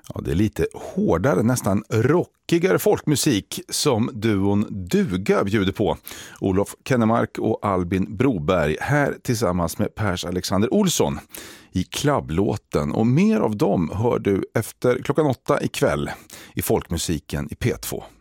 Ja, det är lite hårdare, nästan rockigare folkmusik som duon Duga bjuder på. Olof Kennemark och Albin Broberg här tillsammans med Pers Alexander Olsson i klubblåten. Och mer av dem hör du efter klockan 8 ikväll i Folkmusiken i P2.